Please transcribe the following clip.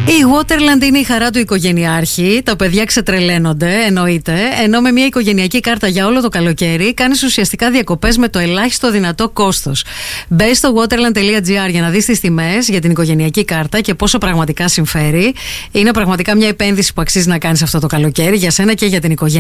Η Waterland είναι η χαρά του οικογενειάρχη. Τα παιδιά ξετρελαίνονται, εννοείται. Ενώ με μια οικογενειακή κάρτα για όλο το καλοκαίρι κάνεις ουσιαστικά διακοπές με το ελάχιστο δυνατό κόστος. Μπες στο waterland.gr για να δεις τις τιμές για την οικογενειακή κάρτα και πόσο πραγματικά συμφέρει. Είναι πραγματικά μια επένδυση που αξίζει να κάνεις αυτό το καλοκαίρι για σένα και για την οικογένεια.